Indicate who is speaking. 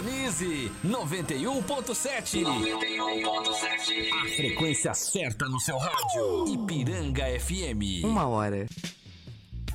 Speaker 1: Sintonize 91.7. 91.7. A frequência certa no seu rádio. Ipiranga FM.
Speaker 2: 1 hora.